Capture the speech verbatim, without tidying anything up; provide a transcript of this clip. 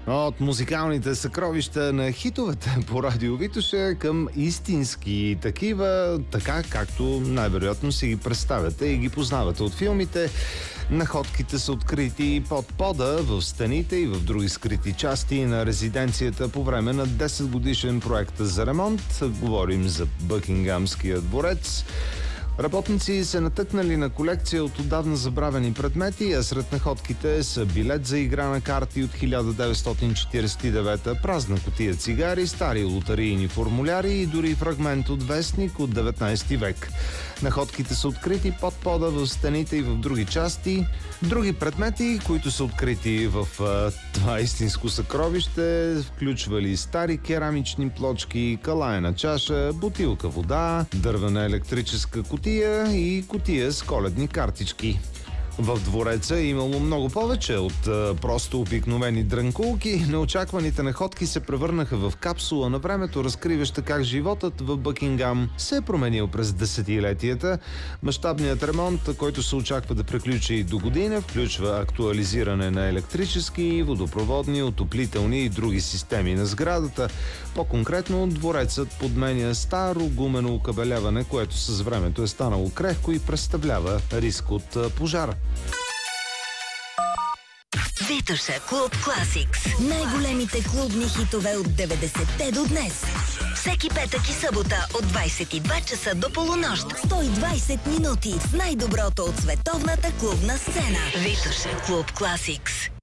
От музикалните съкровища на хитовете по радио Витоша към истински такива, така както най-вероятно си ги представяте и ги познавате от филмите. Находките са открити под пода, в стените и в други скрити части на резиденцията по време на десет годишен проект за ремонт. Говорим за Бъкингамския дворец. Работници се натъкнали на колекция от отдавна забравени предмети, а сред находките са билет за игра на карти от хиляда деветстотин четиридесет и девета, празна кутия цигари, стари лотарийни формуляри и дори фрагмент от вестник от деветнайсети век. Находките са открити под пода, в стените и в други части. Други предмети, които са открити в а, това истинско съкровище, включвали стари керамични плочки, калайна чаша, бутилка вода, дървена електрическа кутия и кутия с коледни картички. В двореца е имало много повече от а, просто обикновени дрънкулки. Неочакваните находки се превърнаха в капсула на времето, разкриваща как животът в Бъкингам се е променил през десетилетията. Мащабният ремонт, който се очаква да приключи до година, включва актуализиране на електрически, водопроводни, отоплителни и други системи на сградата. По-конкретно, дворецът подменя старо гумено окабеляване, което с времето е станало крехко и представлява риск от а, пожар. Витоша Клуб Класикс. Най-големите клубни хитове от деветдесетте до днес. Всеки петък и събота от двайсет и два часа до полунощ. сто и двайсет минути с най-доброто от световната клубна сцена. Витоша Клуб Класикс.